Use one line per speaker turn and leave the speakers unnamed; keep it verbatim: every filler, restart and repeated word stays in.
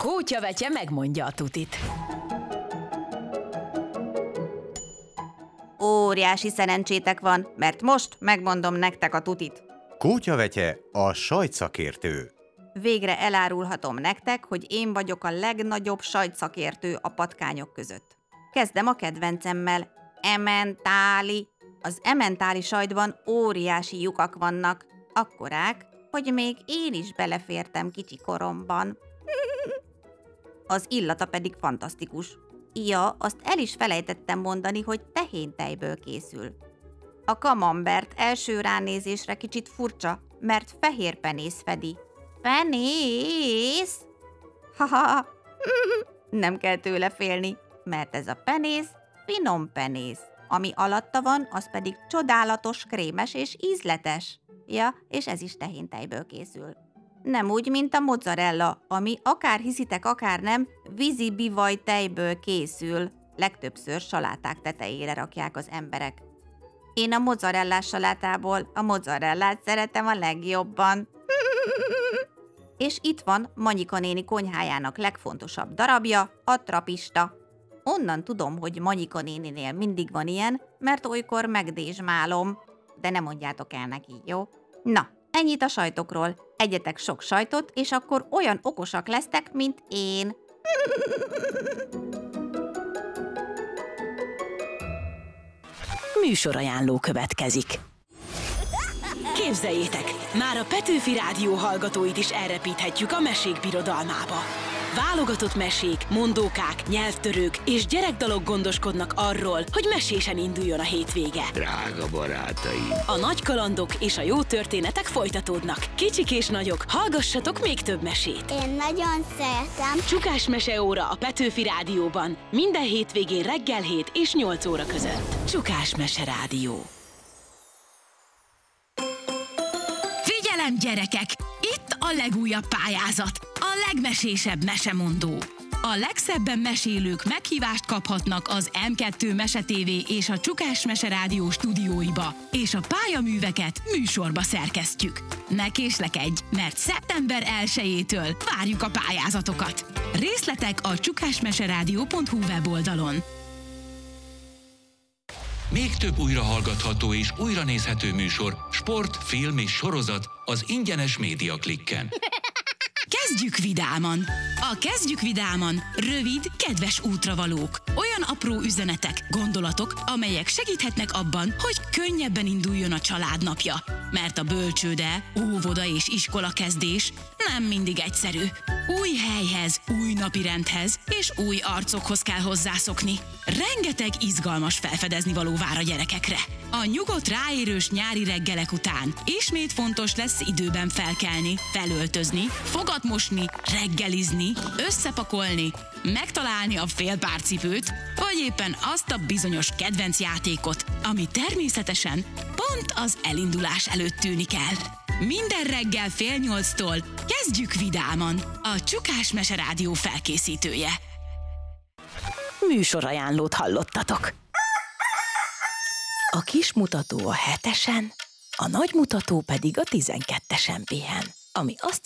Kótyavetje megmondja a tutit.
Óriási szerencsétek van, mert most megmondom nektek a tutit.
Kótyavetje a sajtszakértő.
Végre elárulhatom nektek, hogy én vagyok a legnagyobb sajtszakértő a patkányok között. Kezdem a kedvencemmel, Emmentáli. Az emmentáli sajtban óriási lyukak vannak, akkorák, hogy még én is belefértem kicsi koromban. Az illata pedig fantasztikus. Ja, azt el is felejtettem mondani, hogy tehéntejből készül. A kamembert első ránézésre kicsit furcsa, mert fehér penész fedi. Penész? Haha, nem kell tőle félni, mert ez a penész finom penész. Ami alatta van, az pedig csodálatos, krémes és ízletes. Ja, és ez is tehéntejből készül. Nem úgy, mint a mozzarella, ami akár hiszitek, akár nem, vízi bivaj tejből készül. Legtöbbször saláták tetejére rakják az emberek. Én a mozzarellás salátából a mozzarellát szeretem a legjobban. És itt van Manyika néni konyhájának legfontosabb darabja, a trapista. Onnan tudom, hogy Manyika néninél mindig van ilyen, mert olykor megdézsmálom. De ne mondjátok el neki, jó? Na, ennyit a sajtokról. Egyetek sok sajtot, és akkor olyan okosak lesztek, mint én.
Műsorajánló következik. Képzeljétek, már a Petőfi Rádió hallgatóit is elrepíthetjük a mesék birodalmába. Válogatott mesék, mondókák, nyelvtörők és gyerekdalok gondoskodnak arról, hogy mesésen induljon a hétvége.
Drága barátaim!
A nagy kalandok és a jó történetek folytatódnak. Kicsik és nagyok, hallgassatok még több mesét!
Én nagyon szeretem.
Csukás meseóra a Petőfi Rádióban. Minden hétvégén reggel hét és nyolc óra között. Csukás Mese Rádió.
Figyelem, gyerekek! Itt a legújabb pályázat, a legmesésebb mesemondó. A legszebben mesélők meghívást kaphatnak az em kettő Mese té vé és a Csukás Mese Rádió stúdióiba, és a pályaműveket műsorba szerkesztjük. Ne késlekedj, mert szeptember elsejétől várjuk a pályázatokat. Részletek a csukásmeseradio pont hu weboldalon.
Még több újrahallgatható és újranézhető műsor, sport, film és sorozat az ingyenes Média Klikken.
Kezdjük vidáman! A Kezdjük vidáman rövid, kedves útravalók. Olyan apró üzenetek, gondolatok, amelyek segíthetnek abban, hogy könnyebben induljon a családnapja. Mert a bölcsőde, óvoda és iskola kezdés nem mindig egyszerű. Új helyhez, új napirendhez és új arcokhoz kell hozzászokni. Rengeteg izgalmas felfedezni való vár a gyerekekre. A nyugodt ráérős nyári reggelek után ismét fontos lesz időben felkelni, felöltözni, fogat mosni, reggelizni, összepakolni, megtalálni a félpárcipőt, vagy éppen azt a bizonyos kedvenc játékot, ami természetesen pont az elindulás előtt tűnik el. Minden reggel fél nyolctól kezdjük vidáman, a Csukás Mese Rádió felkészítője.
Műsorajánlót hallottatok. A kis mutató a hetesen, a nagy mutató pedig a tizenkettesen pihen, ami azt